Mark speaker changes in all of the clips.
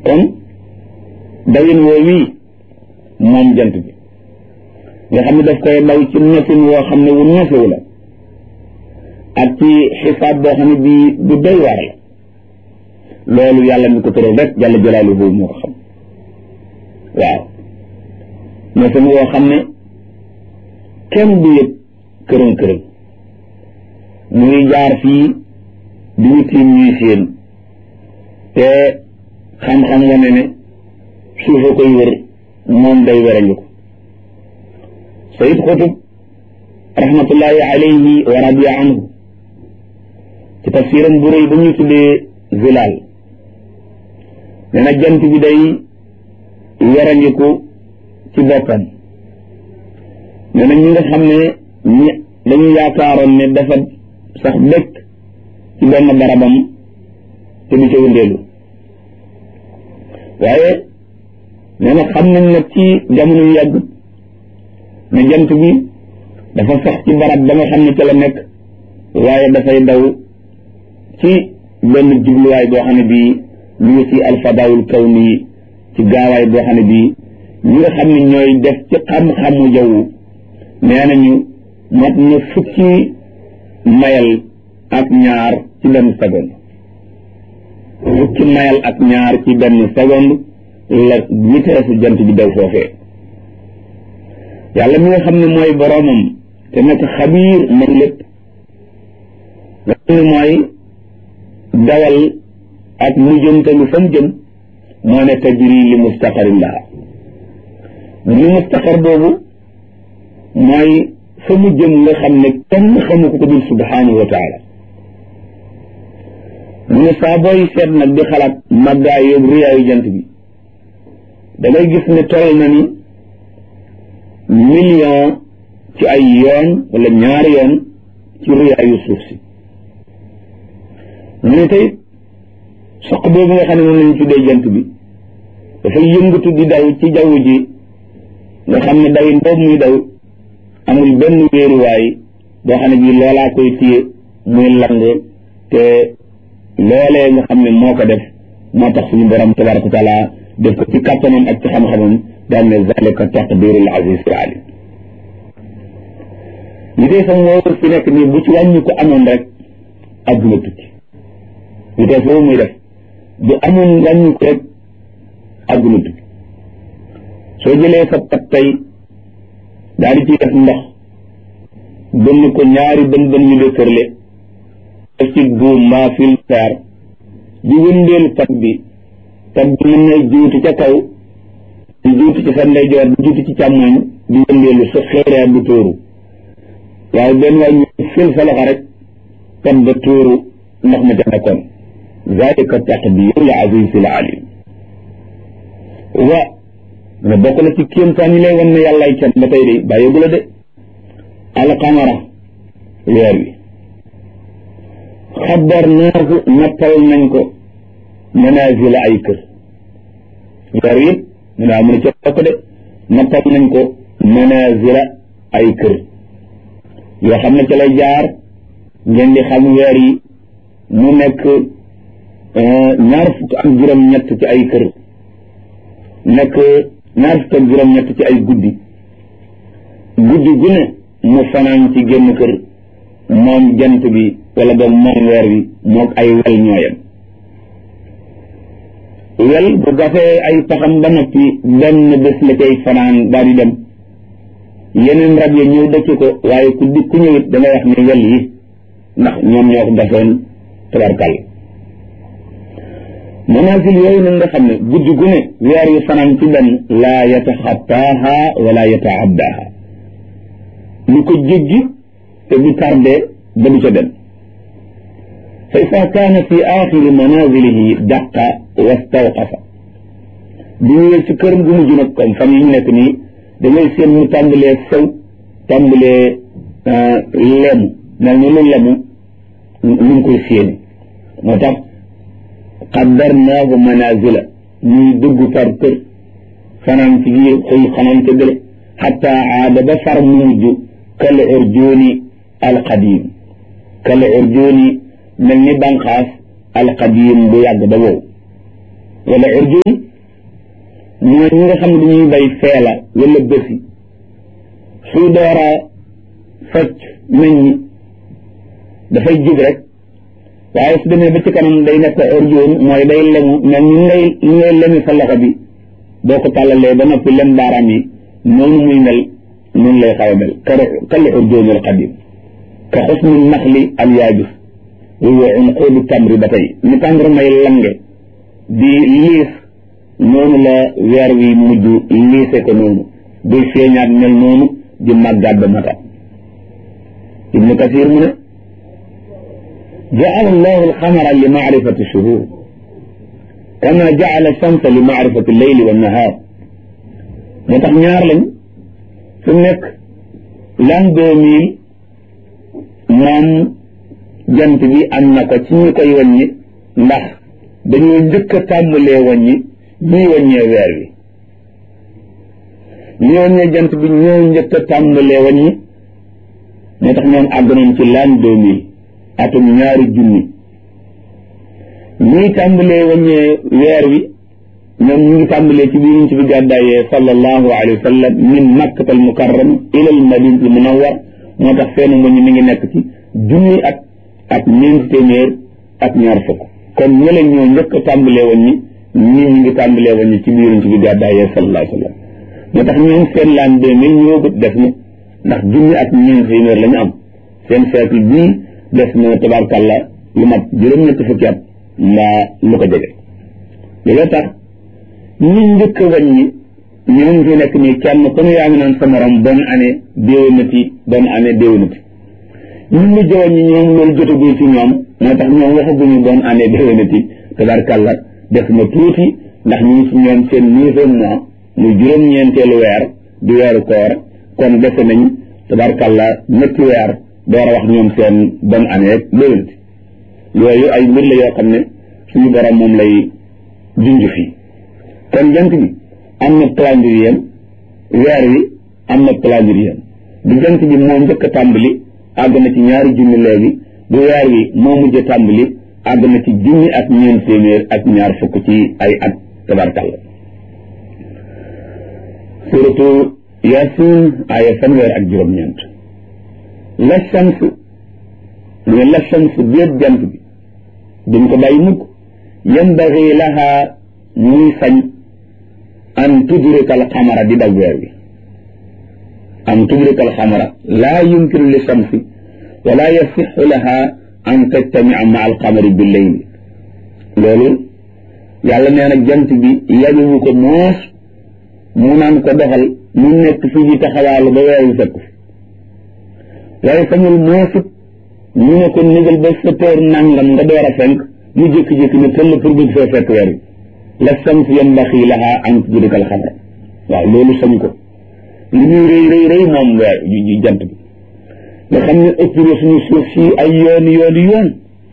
Speaker 1: kon dawin woowi moom jant bi nga xam ne daf koy daw ci nosin woo xam ne wu nosewu la ak ci xisaab boo xam ne bii bu doy waar la loolu yàlla mi ko tëral rek jalla jalaaluhu moo ko xam waaw nosin woo xam ne kenn du yëg kërën muy jaar fii di ñu tiim ñuy séen te xam-xam wane ne suufa koy wër moom day werañu ko Sayid Xutub rahmatullahi alayhi wa radiya anhu ci tafsiram bu rëy ba ñuy tuddee Zilaal nee na jant bi day werañu ko ci boppam nee na ñi nga xam ne dañu yaakaaroon ne dafa sax dëkk ci benn barabam te du ca wëndeelu waaye nee na xam nañ nag ci jamono yu yàgg ne jant bi dafa sax ci barab ba nga xam ne ca la nekk waaye dafay daw ci benn jubluwaay boo xam ne bii ñu ngi ci alfadaawul kawni ci gaawaay boo xam ne bii ñi nga xam ne ñooy def ci xam-xamu jaww nee nañu mat na fukki mayal ak ñaar ci benn seconde fukki mayal ak ñaar ci benn seconde la vitesse jant bi daw foofee yàlla mi nga xam ne mooy boroomam te nekk xabiir man lépp nga xam ne mooy dawal ak mujjantalu fa mu jëm moo ne tajri li mustaqarin laha li mustaqar boobu mooy fa mu jëm nga xam ne kenn xamu ko dul subhanahu wa taala mu ne saa booy seet nag di xalaat màggaay yóbbu riyaayu jant bi da ngay gis ne toll na ni million ci ay yoon wala ñaari yoon ci riyaayu suuf si mu ne tey soq boobu nga xam ne moom lañu tuddee jant bi dafay yëngatu di daw ci jaww ji nga xam ne dawin boobu muy daw amul benn wéeruwaay boo xam ne bii loolaa koy téye muy lang te loolee nga xam ne moo ko def moo tax suñu borom tabaraka wa taala def ko ci kàttanam ak ci xam-xamam daal ne zalika taqdirul aziz alim li dee sax moo fi nekk nii bu ci wàññi ko amoon rek adduna tukki li dee foofu muy def bu amoon wàññi ko rek adduna tukki soo jëlee sa pat tey daal di ci def ndox bënn ko ñaari bën yu dëkkërle def ci buum mbaa fil fer di wëndeel pat bi mën na juuti ca kaw di juuti ci sa ndeyjoor di juuti ci càmmoñ di wëndeelu sa xeereer du tóoru waaye benn waay ñu fil sa loxo rek pat ba tóoru ndox ma ca nekkoon zalika taqdirul azizil alim wa nga bokk na ci kéemtaan yi lay wan ne yàllaay can ba tey de bàyyeegu la de alqamara weer wi xaddarnaahu nattal nañ ko manazila ay kër weer wi yëpp mu ne mun a ca bokk de nattal nañ ko manazila ay kër yoo xam ne ca lay jaar ngeen di xam weer yi mu nekk ñaar fukk ak juróom-ñett ci ay kër nekk ñaar fukk ak juróom-ñett ci ay guddi gu ne mu fanaan ci génn kër moom jant bi wala boog moom weer wi moog ay wel ñooyam wel bu gasee ay paxam ba noppi benn bés la cay fanaan daal di dem yeneen rab ya ñëw dëkk ko waaye ku ñëwit da ngay wax ne wel yi ndax ñoom ñoo ko gasoon tabarkal manaasil yooyu nag nga xam ne guddi gu ne weer yu fanaan ci benn laa yataxattaaha wala yataaddaha lu ko jéggi te du tardé ba du ca dem fa isa kaana fi axiri manazilihi daqa wastawqafa bu ñëwee ci këram gu mujj nag comme fan yi ñu nekk nii da ngay seen mu tàmbalee sew tàmbalee lemu mel ni lu lemu lu ngi koy séeni moo tax qaddarnaahu manazila ñuy dugg par kër fanaan ci biir xëy xanaan ca gële xatta aada ba far mu mujj kal urjuuni alqadim kal urjuuni mel ni banqaas alqadim bu yàgg ba wow wala urjun mooy ñi nga xam ne dañuy bay feela wala bësi suy doora fecc meññi dafay jig rek waaye su demee ba ci kanam day nekk urjun mooy day lemu mel ni ngay lemi sa loxo bi boo ko tàllalee ba noppi lem baaraam yi noonu muy mel noonu lay xaw a mel kal urjunil qadim ka xusni naxli al yaabis wa unqulu tamri ba tey ni tàmbara may lange di liis noonu la weer wi mujj liise ko noonu buy feeñaat mel noonu di màggaat ba mata ibnu kasir mu ne jaala allahu alxamara li maarifati shuhur kama jaala shamsa li maarifati leyli wa nahaar moo tax ñaar lañ su nekk l'an 2000 moom jant bi am na ko ci ñu koy wàññi ndax dañoo njëkk a tàmbalee wàññi ñuy wàññee weer wi ñuy wàññee jant bi ñoo njëkk a tàmbalee wàññi moo tax ñoom àgg nañ ci l'an 2000 atum ñaari junni ñuy tàmbalee wàññee weer wi ñoom ñu ngi tàmbalee ci biir ci bi gàddaayee sallallahu alayhi wa sallam min makkatal mukarram ila al madinatul munawwar moo tax seen wàññi mi ngi nekk ci junni ak ñeenti téeméer ak ñaar fukk kon ñële ñoo njëkk a tàmbalee woon ñi ngi tàmbalee woon ci biir ci bi gàddaayee sallallahu alayhi wa sallam moo tax ñoom seen l'an 2000 ñoo gët def na ndax junni ak ñeenti téeméer la ñu am seen siècle bii def na tabarkàlla lu mat juróom-ñetti fukki at mbaa lu ko jege loolu tax ñi njëkk a wàññi ñoo ngi fi nekk nii kenn ku ne yaa ngi naan sa morom bonne année déwénati bonne année déwénati ñun ñu jëwoon ñi ñoom loolu jotagul ci ñoom moo tax ñoom waxaguñu bonne année déwénati tabarkàlla def na tuuti ndax ñu ngi ci ñoom seen 9e mois muy juróom-ñeenteelu weer di weeru koor kon dese nañ tabarkàlla ñetti weer door a wax ñoom seen bonne année déwénati yooyu ay mbir la yoo xam ne suñu borom moom lay junj fii kon jant bi am na calendrier weer wi am na calendrier bu jant bi moo njëkk a tàmbali àgg na ci ñaari junni léegi bu weer wi moo mujj a tàmbali àgg na ci junni ak ñeent téeméer ak ñaar fukk ci ay at tabarkàlla suratu Yaasin aaya fanweer ak juróom-ñeent la shams mu ne la shams bépp jant bi duñ ko bàyyi mukk yambagi laha muy sañ an tudrika al xamara di dal weer bi an tudrika al xamara laa yumkinu li shamsi wala yasixu laha an tajtamia ma al xamari bi leyli loolu yàlla nee na jant bi yañuwu ko moos mu naan ko doxal mu nekk fii di taxawaalu ba weer wi fekk fi waaye sañul moosit ñu ne ko nigal ba 7 heures nangam nga door a fenk mu jékki-jékki ne tëll pour bëgg fee fekk weer wi la shams yanbaghi laha an tudrika al qamar waaw loolu sañ ko li muy rëy moom weer yu jant bi nga xam ne ëpp na suñu suuf si ay yoon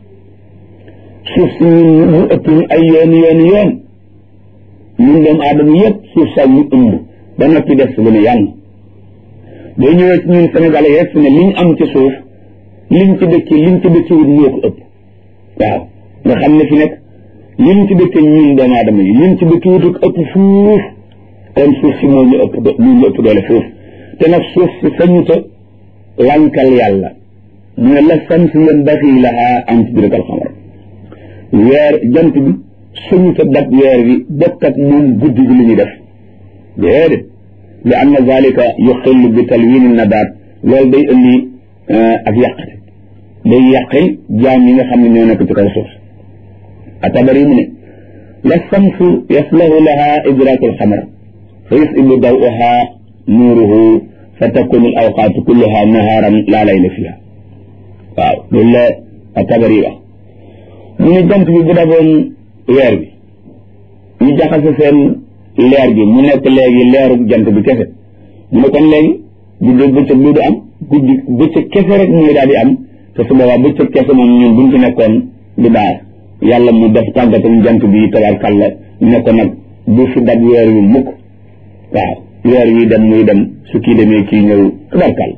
Speaker 1: suuf si ñu ëpp ñu ay yoon ñun doomu aadama yëpp suuf saa ñu ëmb ba noppi def lu ne yàlla boo ñëwee ci ñun Sénégalais yëpp ne liñ am ci suuf liñ ci dëkki wut ñoo ko ëpp waaw nga xam ne fi nekk liñ ci dëkki ñun doomu aadama yi liñ ci dëkki wut ëpp fuuf kon suuf si moo ñu ëpp doole fuuf te nag suuf si sañuta lankal yàlla mu ne la shams yanbaghi laha an tudrika al qamar weer jant bi sañuta dab weer wi bokk ak moom guddi gi li ñuy def déedéet li anna zalika yuxillu bi talwin nabaat loolu day indi ak yàqate day yàqil jaam yi nga xam ne ñoo nekk ci kaw suuf atabari mu ne la shamsu yaslahu laha idraku alxamar fa yusibu dawuha nuuruhu fa takunu al awqaatu kulluha naharan laa layla fiha waaw loolu la atabari wax mu ne jant bi bu daboon weer bi ñu jaxase seen leer gi mu nekk léegi leeru jant bi kese mu ne kon léegi guddi bëccëg du am guddi bëccëg kese rek muy daal di am te su boobaa bëccëg kese moom ñun buñ ci nekkoon du baax yàlla mu def tàggatam jant bi tabarkàlla ne ko nag bu fi dab weer wi mukk waaw weer wi dem muy dem su kii demee kii ñëw tabarkàlla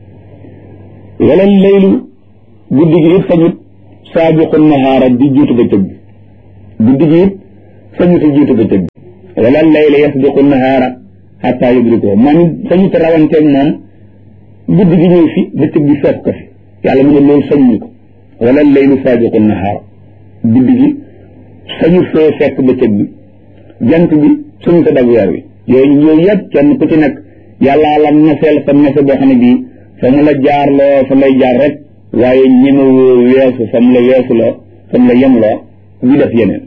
Speaker 1: wala laylu guddi gi it sañut saabiqu nahaara di juutu bëccëg bi guddi gi it sañu ta jiitu bëccëg wala layla yasbiqu nahaara xataa yudrikuhu moom sañu ta rawanteeg moom guddi gi ñëw fi bëccëg bi fekk ko fi yàlla mu ne loolu sañuñu ko wala laylu saabiqu nahaara guddi gi sañu fee fekk bëccëg bi jant bi sañu ta dab weer wi yooyu yëpp kenn ku ci nekk yàllaa la naseel sa nase boo xam ne bii fa mu la jaarloo fa lay jaar rek waaye ñemewoo weesu fa mu la weesuloo fa mu la yemloo di def yeneen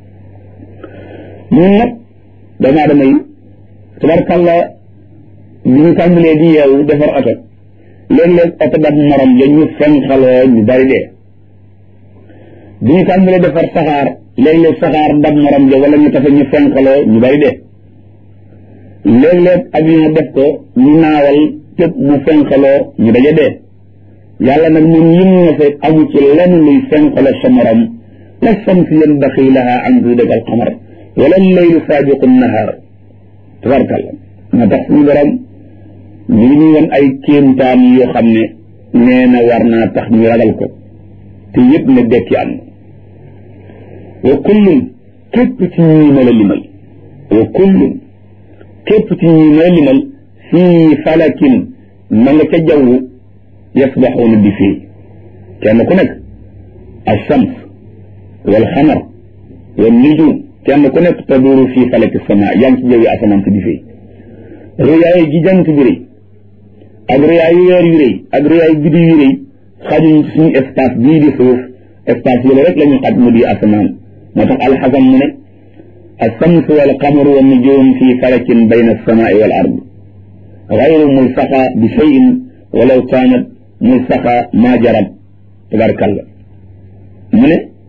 Speaker 1: ñun nag doomu aadama yi tabarkàlla bi ñu tàmbalee di yeewu defar oto léeg-léeg oto dab morom ja ñu fenxaloo ñu bari dee bi ñu tàmbalee defar saxaar léeg-léeg saxaar dab morom ja wala ñu tafe ñu fenxaloo ñu bari dee léeg-léeg avion def ko ñu naawal cëpp mu fenxaloo ñu daje dee yàlla nag ñun yim na fa amu ci lenn luy fenxaloo sa morom la samsi yanbaghi laha an tudrika al-qamar wala al-laylu saabiqu an-nahaar tabarkalla moo tax suñu borom ñu ngi woon ay kéemtaan yoo xam ne nee na war naa tax ñu ragal ko te yëpp ne dekki am wa kullun képp ci ñi ma la limal wa kullun képp ci ñi ma la limal fii falakin ma nga ca jaww yasbaxuuna bi fii kenn ku nekk ash-shams wal xamar wal nujum kenn ku nekk taduuru fii falaki sama yaa ngi ci jawwi asamaan si di fii rëyaay gi jant bi rëy ak rëyaayu weer yu rëy ak rëyaayu biddi yu rëy xajuñ suñu espace bii di suuf espace yooyu rek la ñu xaj mu di asamaan moo tax alxasam mu ne الشمس والقمر والنجوم في فلك بين السماء والأرض غير ملصقة بشيء ولو كانت ملصقة ما جرت تبارك الله من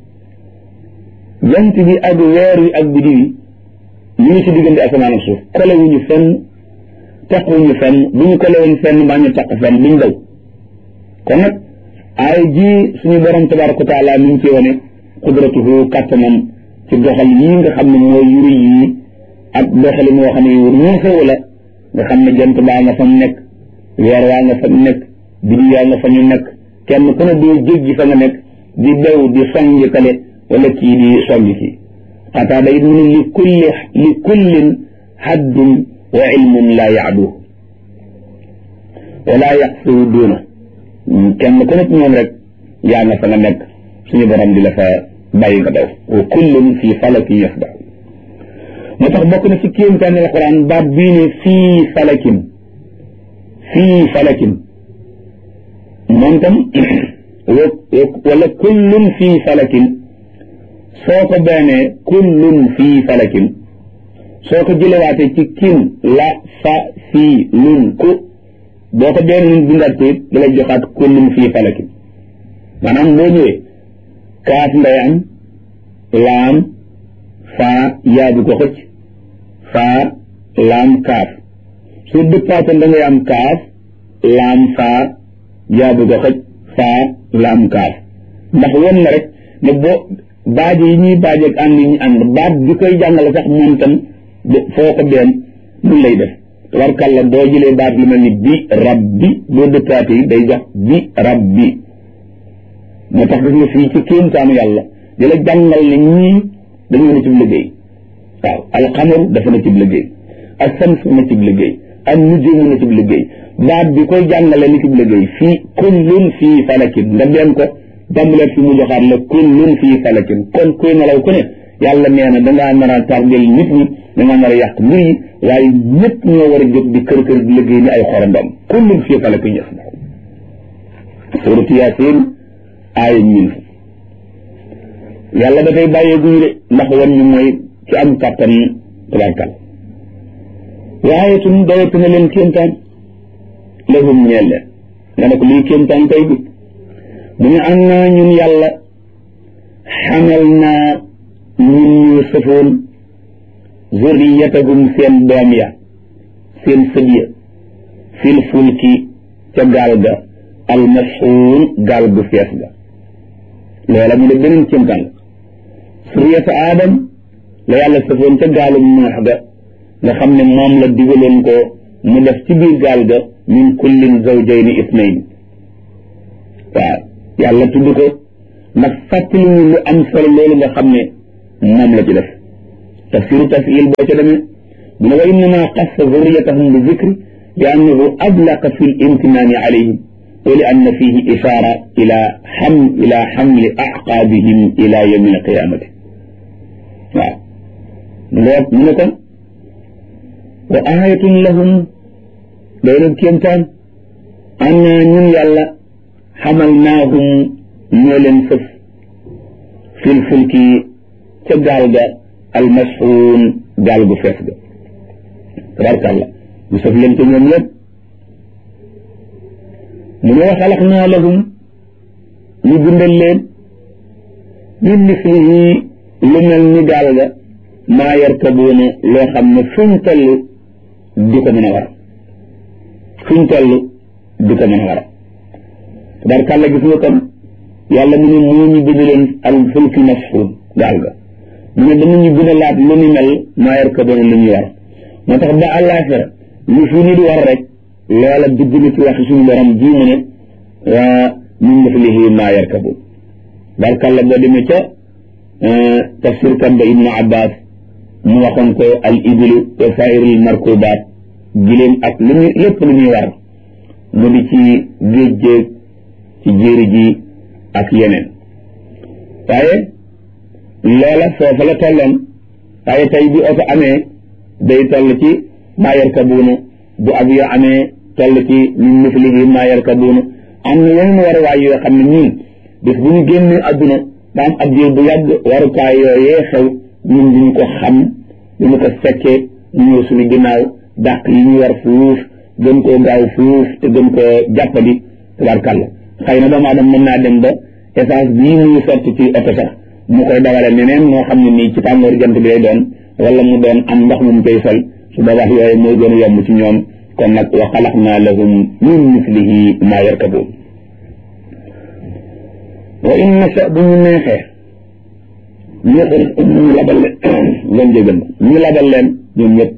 Speaker 1: jant bi ak weer wi ak biddi wi ñu ngi ci diggante asamaan ak suuf kolewuñu fenn taquñu fenn bu ñu kolewoon fenn mbaa ñu taq fenn duñ daw kon nag ay ji suñu borom tabaraka wa taala mi ngi ci wane qudratuhu kàttanam ci doxal yii nga xam ne mooy yuri yii ak doxali moo xam ne yu ñeexewu la nga xam ne jant baa nga fa mu nekk weer waa nga fa mu nekk biddi yaa nga fa ñu nekk kenn ku ne doo jéggi fa nga nekk di daw di songi kale wala kii di songi kii xataa day mu ne li kullin haddun wa ilmun laa yaaduhu wala yaqsiru duuna kenn ku nekk ñoom rek yaa nga fa nga nekk suñu borom di la fa bàyyi nga daw wa kullun fii falakin yasbax moo tax bokk na ci kéemtaani alquran baat bii ne fii falakin moom tam wala kullun fii falakin soo ko beenee kullun fii falakin soo ko jëlewaatee ci kin la fa fii lun ku boo ko benn nun bindaat ko it da lay joxaat kullun fii falakin maanaam boo ñëwee kaaf ngay am laam faa yaabu ko xëcc faa laam kaaf su dëppaatoon da ngay am kaaf laam faa yaabu ko xëcc faa laam kaaf ndax won na rek ne boo baaje yi ñuy baajeeg ànd yi ñu ànd baat bi koy jàngale sax moom tam foo ko benn nun lay def tabarkàlla boo jëlee baat lu mel ni bi rabbi boo dëppaate yi day jox bi rabbi moo tax gis nga fii ci kéemtaanu yàlla di la jàngal ne ñii dañoo ne cib liggéey waaw alxamaru dafa na cib liggéey ak sams na cib liggéey ak nujumu na cib liggéey baat bi koy jàngale ni cib liggéey fii kullun fii falakin nga benn ko jàmbaleet fi mu joxaat la kullun fii falakin kon kuy nelaw ku ne yàlla nee na dangaa nar a tardel nit ñi dangaa nar a yàq mbir yi waaye ñëpp ñoo war a jóg di kër kër di liggéey ni ay xorondom kullun fii falakin yasbax suuratu Yaasin aaya ñiin fa yàlla dafay bàyyee guñu de ndax wan ñu mooy ci am kàttan tabarkal waaye tun dawatu na leen kéemtaan lahum ñeel leen nga ne ko lii kéemtaan tey bi mu ne am naa ñun yàlla xamal naa ñun ñu sëfoon zurriyatahum seen doom ya seen sët ya fil fulki ca gaal ga almashuun gaal gu fees ga loola mu ne beneen kéemtaan suriyata aadam la yàlla sëfoon ca gaalum noox ga nga xam ne moom la digaloon ko mu def ci biir gaal ga min kullin zawjayni isnayn waaw yàlla tudd ko ndax fàttali ñu lu am solo loolu nga xam ne moom la ci def tafsiru tafil boo ca demee mu ne wa innama qassa zurriyatahum bi zikri li annahu ablaqa fi l-imtinaani alayhim wa li anna fihi ishaara ila xamli aqaabihim ila yawmi alqiyamati waaw mu ne kon wa ayatun lahum day na kéemtaan anna ñun yàlla xamalnaahum ñoo leen sëf fil fulki ca gaal ga almasxuun gaal gu fees ga tabarkàlla ñu sëf leen ca ñoom lépp mu ne wa xalaqnaa lahum ñu bindal leen min mislihi lu mel ni gaal ga maa yarkabuuna loo xam ne fuñ toll di ko mën a war fuñ toll di ko mën a war tabarkàlla gis nga kon yàlla mu ne moo ñu bind leen al fulki masxuun gaal ga mu ne danañu gën a laat lu ni mel maa yarkabuuna lu ñuy war moo tax ba àllaaxira lu fi nit war rek loola dugg na ci waxi suñu borom ji mu ne min mislihi maa yarkabuun tabarkàlla boo demee ca tafsir kan ba ibnu abbas mu waxoon ko al ibilu wa saa'iril markubaat giléem ak lu ñuy lépp lu ñuy war mu di ci géej géej ci jéeri ji ak yeneen waaye loola foofa la tolloon waaye tey bi oto amee day toll ci maa yarkabuuna bu avion amee toll ci min mislihi maa yarkabuuna am na yeneen waruwaay yoo xam ne ñun bis bu ñu génnee adduna ba am ab diir bu yàgg warukaay yooyee xew ñun duñu ko xam duñu ko fekkee ñu ñëw suñu ginnaaw dàq yi ñu war fuuf gën koo gaaw fuuf te gën koo jàppali tabarkàlla xëy na doomu aadama mën naa dem ba essence bii muy sotti ci oto sax mu koy dawale neneen moo xam ne nii ci tàngoor jant bi lay doon wala mu doon am ndox mu koy sol su boobaa yooyu mooy gën a yomb ci ñoom kon nag wa xalaqnaa lahum min mislihi maa yarkabuun wa in nasha bu ñu neexee ñu labal leen ngeen jégal ñu labal leen ñoom ñëpp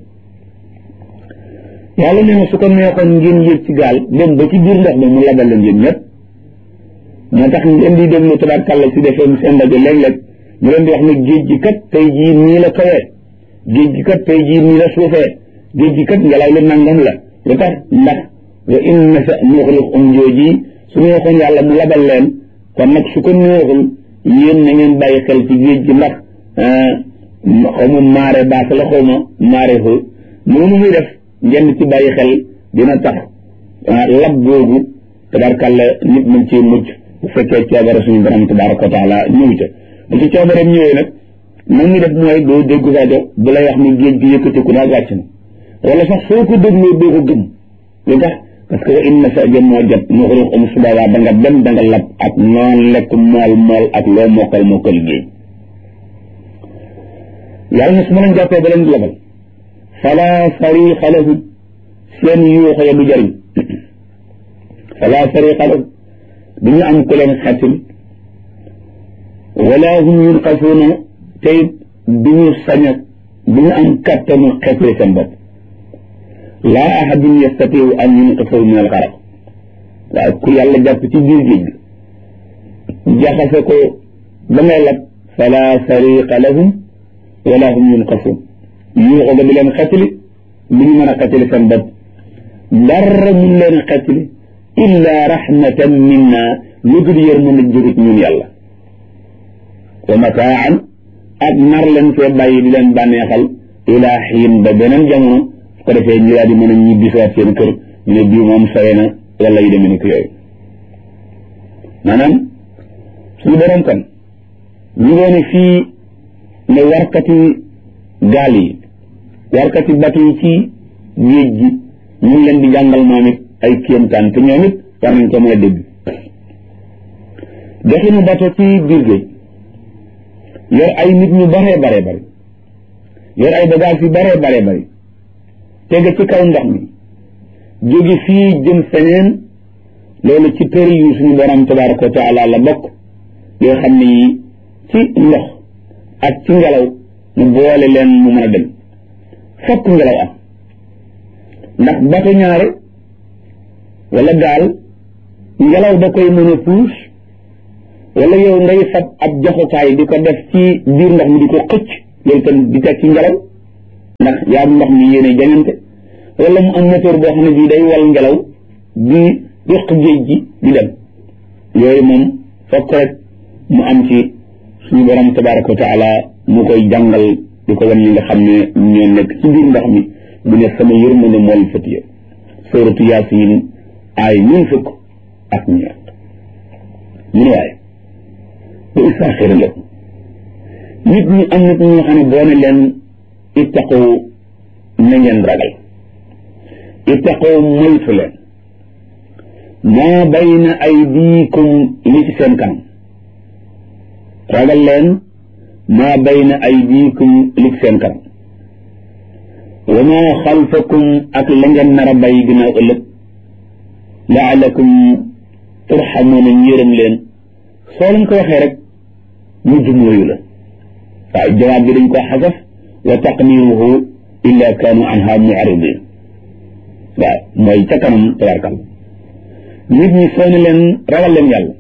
Speaker 1: yàlla nee na su ko neexoon ngeen yéeg ci gaal dem ba ci biir ndox mi mu labal leen yéen ñëpp moo tax ngeen di déglu tabarkàlla si defee seen rajo léeg-léeg ñu leen di wax ne géej gi kat tey jii nii la kawee géej gi kat tey jii nii la suufee géej gi kat ngelaw li nangam la lu tax ndax wa in nasha nuxriqhum jooji su neexoon yàlla mu labal leen kon nag su ko neexul yéen na ngeen bàyyi xel ci géej gi ndax xaw ma maare baas la xaw ma maare fu noonu muy def ngeen ci bàyyi xel dina tax lab googu tabarkàlla nit mën ci mucc bu fekkee coobare suñu borom tabaraka wa taala ñëw ca bu ci coobareem ñëwee nag nag ñu def mooy doo dégg rajo bu lay wax ni géej gi yëkkatiku naa wàcc na wala sax soo ko dégloo doo ko gëm lu tax parce que wa in nasha jëm moo jot nuxriqhum subawaa da nga dem da nga lab ak noon lekk mool ak loo mokkal géej yàlla na su ma leen jàppee ba leen di labal fala sariqa lahum seen yuuxo ya du jëriñ fala sariqa lahum du ñu am ku leen xetil wala hum yunqasuuna tey du ñu sañ a du ñu am kattanu xetli seen bopp laa ahadun yastatiu an yunqasahu min alxaraq waaw ku yàlla jàpp ci biir géej gi jaxase ko ba ngay lab fala sariqa lahum wala hum yunqasuun yuuxo ga di leen xetli du ñu mën a xetli seen bopp dara mun leen a xetli illa rahmatan minna lu dul yërmande jóge ci ñun yàlla wa mataan ak nar leen fee bàyyi di leen bànneexal ilaa xiin ba beneen jamono su ko defee ñu daal di mën a ñibbisiwaat seen kër ñu ne bii moom sawe na wala yu demee ni ko yooyu maanaam suñu borom kan ñu doone fii ne warkati gaal yi warkati batu yi ci géej gi ñu ngi leen di jàngal moom it ay kéemtaan te ñoom it war nañ ko mën a dégg doxinu bato ci biir géej yor ay nit ñu baree bari yor ay bagage yu baree bari tege ci kaw ndox mi jóge fii jëm feneen loolu ci tëri yu suñu borom tabaraka wa taala la bokk yoo xam ne yi ci ndox ak ci ngelaw mu boole leen mu mën a dem fokk ngelaw am ndax bato ñaare wala gaal ngelaw da koy mën a puus wala yow ngay fab ab joxukaay di ko def ci biir ndox mi di ko xëcc loolu tam di teg ci ngelaw ndax yaa ndox mi yéene jañante wala mu am moteur boo xam ne bii day wal ngelaw di yokk géej gi di dem yooyu moom fokk rek mu am ci suñu borom tabaraka wa taala mu koy jàngal di ko wan ñi nga xam ne ñoo nekk ci biir ndox mi mu ne sama yërmande mool fatiya suratu Yaasin ay ñun fukk ak ñeent mu ne waaye bu istaaxira la nit ñi am nit ñoo xam ne boo ne leen ittaqu na ngeen ragal ittaqu moytu leen maa bayna aydiikum li ci seen kanam ragal leen maa bayna aydiikum li ci seen kanam wa maa xalfakum ak la ngeen nar a bay ginnaaw ëllëg laalakum turxamuuna yërëm leen soo leen ko waxee rek mujj mooyu la waaye jawaab bi dañ ko xasaf wa taqdiruhu illa kaanu anha mu'ridin waaw mooy ca kanam tabarkal nit ñi soo ne leen ragal leen yàlla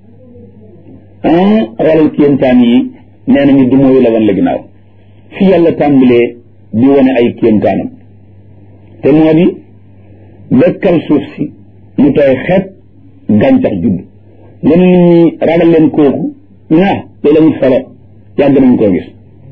Speaker 1: xoolal kéemtaan yi nee nañu du mooyu la wan la ginnaaw fi yàlla tàmbalee di wane ay kéemtaanam te moo di dëkkal suuf si mu tooy xeet gàncax judd nga ne nit ñi ragal leen kooku loolu amul solo yàgg nañ koo gis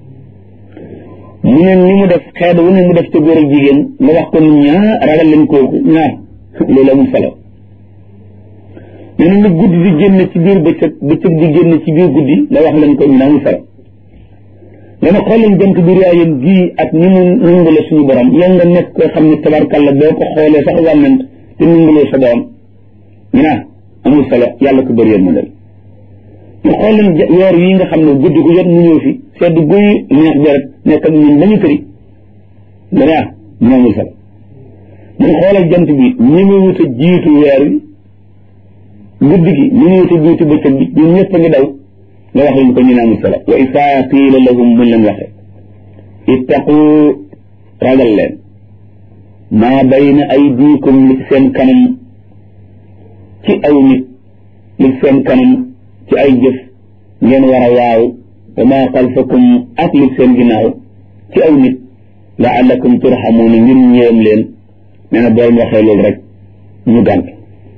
Speaker 1: mu ne ni mu def xeet wu ne mu def ca góor ak jigéen nga wax ko nit ñi ragal leen kooku loolu amul solo nee na lu guddi di génn ci biir bëccëg bëccëg di génn ci biir guddi la wax leen ko ñu amul solo nee na xool leen jant bi raayam gii ak ni mu nungale suñu borom yow nga nekk koo xam ne tabarkalla boo ko xoolee sax wànnant te nungaloo sa doom ñu amul solo yàlla ko bëri yéen dal ñu xool leen weer yi nga xam ne guddi gu jot mu ñëw fi sedd guy neex deret nekk ak ñun bañu këri nga ñu amul solo ñu xoolal jant bi ñi mu wut a jiitu weer wi guddi gi ñu ngi wut a jiitu bëccëg bi ñun ñëpp a ngi daw nga wax leen ko ñu ne amul solo wa isaa qiila lahum buñ leen waxee ittaqu ragal leen maa bayna aydiikum li ci seen kanam ci aw nit li ci seen kanam ci ay jëf ngeen war a waaw wa maa xalfakum ak li seen ginnaaw ci aw nit laallakum turhamuuna ngir ñeem leen nee na boo waxee loolu rek ñu gànt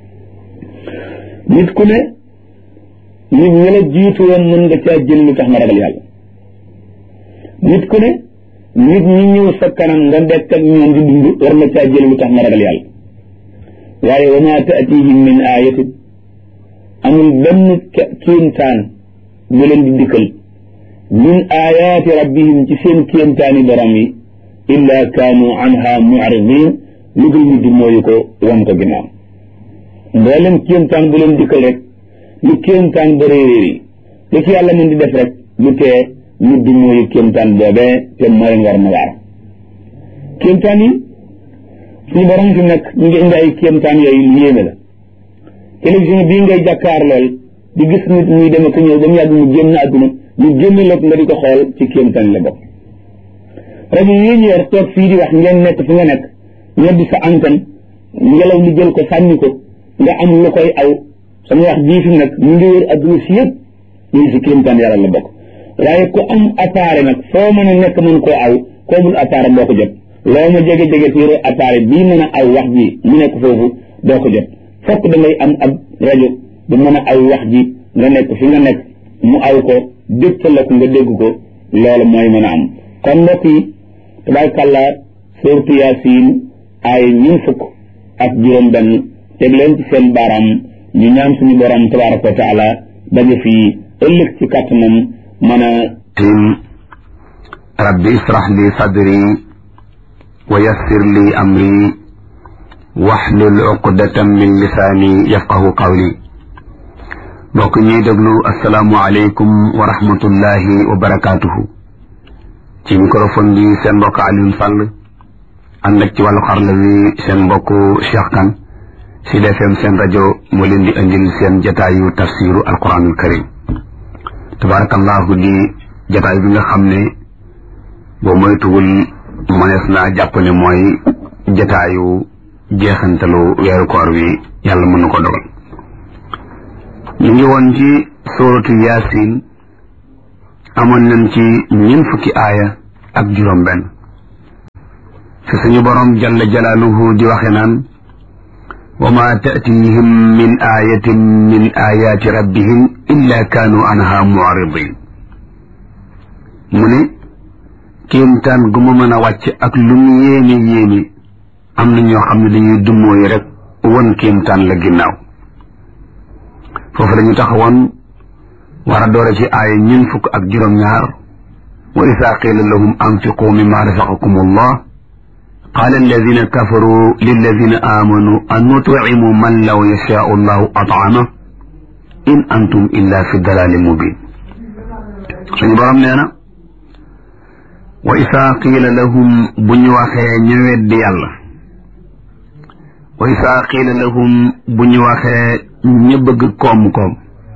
Speaker 1: nit ku ne nit ñi la jiitu woon mën nga caa jël lu tax nga ragal yàlla nit ku ne nit ñi ñëw sa kanam nga dekk ak ñoom di dund war nga caa jël lu tax nga ragal yàlla waaye wa maa taatihim min aayatin amul benn kéemtaan bu leen di dikkal min aayaati rabbihim ci seen kéemtaani borom yi illa kaanu anha mu'ridin lu dul ñu di mooyu ko wan ko ginnaaw mboolem kéemtaan bu leen dikkal rek lu kéemtaan ba réeréer yi lu ci yàlla mën di def rek lu tee ñu di mooyu kéemtaan boobee te mooy ngor na waar kéemtaan yi suñu borom fi nekk ñu ngi indi ay kéemtaan yooyu lu yéeme la télévision bii ngay jàkkaar lool di gis nit muy dem ak ñëw ba mu yàgg mu génn àdduna ñu génn la nga di ko xool ci kéemtaan la bokk rajo yi ñu yor toog fii di wax ngeen nekk fi nga nekk ñoo di sa antenne ngelaw li jël ko sànni ko nga am lu koy aw sama wax jii fi nag ñu ngi wër adduna si yëpp ñu ngi si kéemtaan yàlla la bokk waaye ku am appareil nag foo mën a nekk mën koo aw koo mul appareil doo ko jot loo ma jege-jege si yore appareil bii mën a aw wax ji mu nekk foofu doo ko jot fokk da ngay am ab rajo bu mën a aw wax ji nga nekk fi nga nekk mu aw ko dégtal la ko nga dégg ko loolu mooy mën a am kon mbokk yi tabaarkalla suuratu Yaasin ay ñun fukk ak juróom benn teg leen ci seen baaraam ñu ñaan suñu borom tabaaraka wa taala daje fii ëllëg ci kàttanam mën a
Speaker 2: rabbi israh li sadri wa yassir li amri wahlul uqdatan min lisaani yafqahu qawli mbokk ñuy déglu asalaamu aleykum wa rahmatullahi wa barakaatuhu ci microphone bi seen mbokk Alioune Sall ànd ak ci wàllu xarala wi seen mbokk Cheikh Kane Sud FM seen rajo moo leen di indil seen jataayu tafsiru alquranul karim tabarakallahu di jataay bi nga xam ne boo moytuwul mënees naa jàpp ne mooy jataayu jeexantalu weeru koor wi yàlla mën na ko dogal ñu ngi woon ci suuratu Yaasin amoon nañ ci 40 aaya ak juróom benn fi suñu borom jalla jalaaluhu di waxe naan wa ma ta'tihim min ayatin min ayati rabbihim illa kaanu anha mu'ridin mu ne kéemtaan gu mu mën a wàcc ak lu mu yéene am na ñoo xam ne dañuy dummóoyu rek won kéemtaan la ginnaaw foofu la ñu taxawoon war a doore ci aaya 40 ak juróom ñaar wa isaa qiila lahum anfiqu mimma razaqakum allah qaala alladina kafaru lilladina aamanu an nut'imu man law yashaa'u allahu at'ama in antum illa fi dalalin mubin suñu borom nee na wa isaa qiila lahum bu ñu waxee ñu weddi yàlla wa isaa qiila lahum bu ñu waxee ñu bëgg koom-koom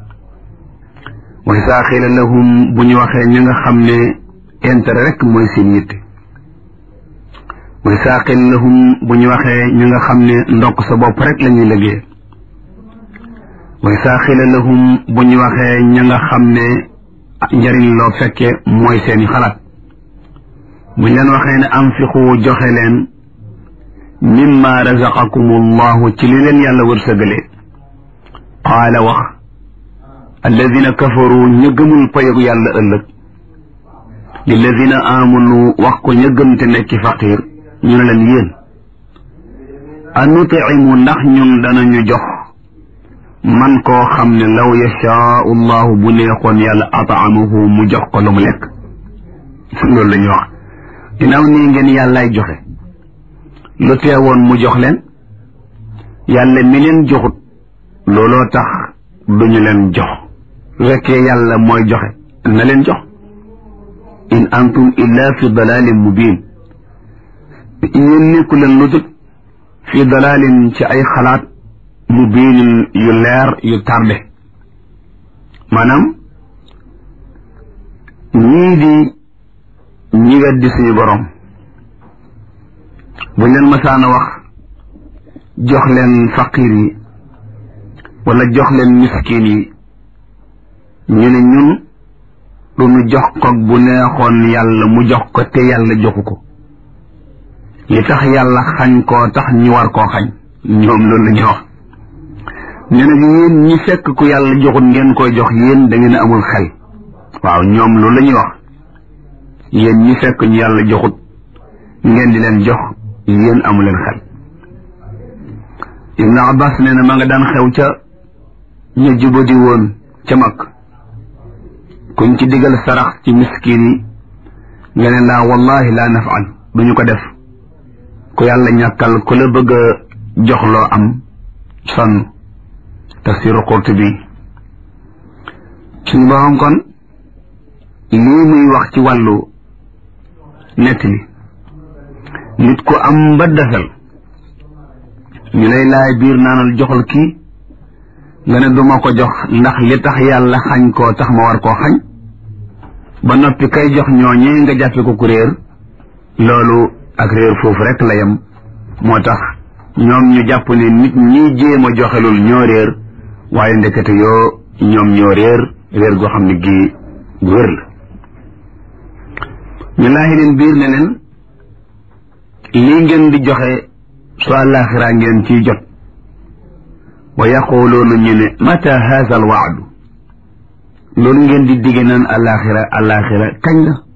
Speaker 2: wa isaa qiila lahum bu ñu waxee ñi nga xam ne intérêt rek mooy seen yitte wa isaa qiila lahum bu ñu waxee ñi nga xam ne ndokk sa bopp rek la ñuy liggéey wa isaa qiila lahum bu ñu waxee ñi nga xam ne njëriñ loo fekke mooy seeni xalaat buñ leen waxee ne anfiqu joxe leen mimma razaqakumullahu ci li leen yàlla wërsëgale qaala wax alladina kafaru ña gëmul payogu yàlla ëllëg lilladina amanu wax ko ña gëm te nekki faqir ñu ne leen yéen an nutimu ndax ñun danañu jox man koo xam ne law yashaau llahu bu neexoon yàlla ataamahu mu jox ko lu mu lekk loolu la ñu wax ginnaaw nii ngeen yàllaay joxe lu teewoon mu jox leen yàlla mi leen joxut looloo tax duñu leen jox su fekkee yàlla mooy joxe na leen jox in antum illa fi dalalin mubin yéen nekku leen lu dul fi dalalin ci ay xalaat mubinin yu leer yu tarde maanaam ñii di ñi weddi suñu borom buñ leen masaana wax jox leen faqir yi wala jox leen miskin yi ñu ne ñun lu ñu jox ko bu neexoon yàlla mu jox ko te yàlla joxu ko li tax yàlla xañ koo tax ñu war koo xañ ñoom loolu la ñuy wax ñu ne yéen ñi fekk ku yàlla joxut ngeen koy jox yéen da ngeen amul xel waaw ñoom loolu la ñuy wax yéen ñi fekk ñu yàlla joxut ngeen di leen jox yéen amu leen xel Ibn Abbas nee na ma nga daan xew ca ñu jubadi woon ca mag kuñ ci digal sarax ci miskin yi nga ne laa wallahi laa nafal duñu ko def ku yàlla ñàkkal ku la bëgg a jox loo am sonn tafsiru Qurtubi suñu borom kon lii muy wax ci wàllu nett li nit ku am ba desal ñu lay laay biir naanal joxal kii nga ne duma ko jox ndax li tax yàlla xañ koo tax ma war koo xañ ba noppi kay jox ñooñee nga jàppe ko ku réer loolu ak réer foofu rek la yem moo tax ñoom ñu jàpp ne nit ñi jéem a joxelul ñoo réer waaye ndekete yoo ñoom ñoo réer réer goo xam ne gii gu wér la ñu laayi leen biir ne leen lii ngeen di joxe su àllaaxira ngeen ciy jot wa yaquluuna ñu ne mata haza al waadu loolu ngeen di digge naan àllaaxira kañ la